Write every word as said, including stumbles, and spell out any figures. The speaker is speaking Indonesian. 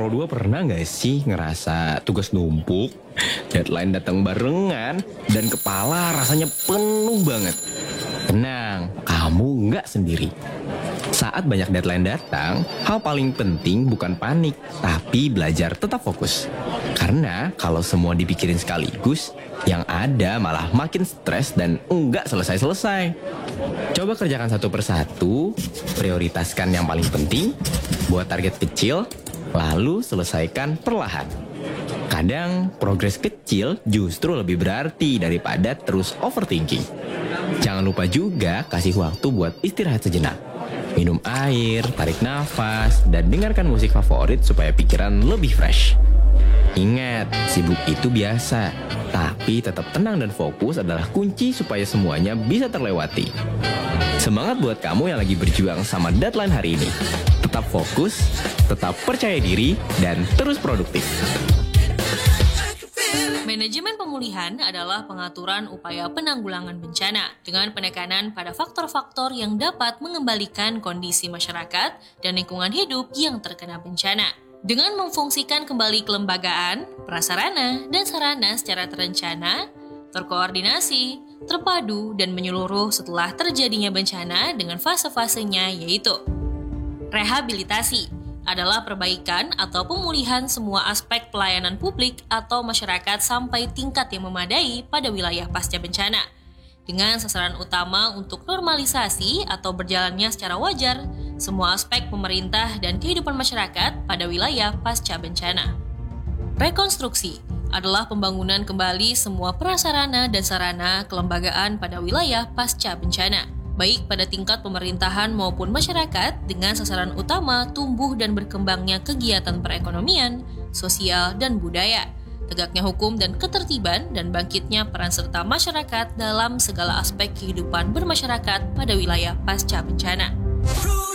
Pro dua pernah gak sih ngerasa tugas numpuk, deadline datang barengan, dan kepala rasanya penuh banget? Tenang, kamu gak sendiri. Saat banyak deadline datang, hal paling penting bukan panik, tapi belajar tetap fokus. Karena kalau semua dipikirin sekaligus, yang ada malah makin stres dan enggak selesai-selesai. Coba kerjakan satu persatu, prioritaskan yang paling penting, buat target kecil, lalu selesaikan perlahan. Kadang progres kecil justru lebih berarti daripada terus overthinking. Jangan lupa juga kasih waktu buat istirahat sejenak. Minum air, tarik nafas, dan dengarkan musik favorit supaya pikiran lebih fresh. Ingat, sibuk itu biasa, tapi tetap tenang dan fokus adalah kunci supaya semuanya bisa terlewati. Semangat buat kamu yang lagi berjuang sama deadline hari ini. Tetap fokus, tetap percaya diri, dan terus produktif. Manajemen pemulihan adalah pengaturan upaya penanggulangan bencana dengan penekanan pada faktor-faktor yang dapat mengembalikan kondisi masyarakat dan lingkungan hidup yang terkena bencana. Dengan memfungsikan kembali kelembagaan, prasarana, dan sarana secara terencana, terkoordinasi, terpadu, dan menyeluruh setelah terjadinya bencana dengan fase-fasenya yaitu rehabilitasi adalah perbaikan atau pemulihan semua aspek pelayanan publik atau masyarakat sampai tingkat yang memadai pada wilayah pasca bencana, dengan sasaran utama untuk normalisasi atau berjalannya secara wajar semua aspek pemerintah dan kehidupan masyarakat pada wilayah pasca bencana. Rekonstruksi adalah pembangunan kembali semua prasarana dan sarana kelembagaan pada wilayah pasca bencana, baik pada tingkat pemerintahan maupun masyarakat, dengan sasaran utama tumbuh dan berkembangnya kegiatan perekonomian, sosial, dan budaya, tegaknya hukum dan ketertiban, dan bangkitnya peran serta masyarakat dalam segala aspek kehidupan bermasyarakat pada wilayah pasca bencana.